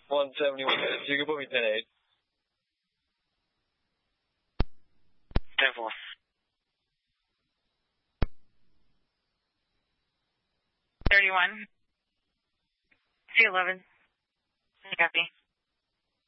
171 minutes. You can put me 10-8. 10-4. 31. C11. Copy.